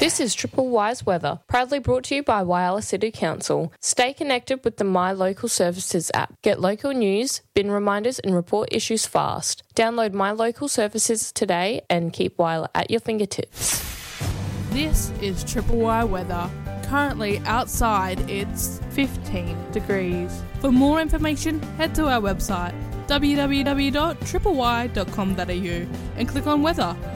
This is Triple Wise Weather, proudly brought to you by Whyalla City Council. Stay connected with the My Local Services app. Get local news, bin reminders and report issues fast. Download My Local Services today and keep Whyalla at your fingertips. This is Triple Y Weather. Currently outside it's 15 degrees. For more information, head to our website www.tripley.com.au and click on weather.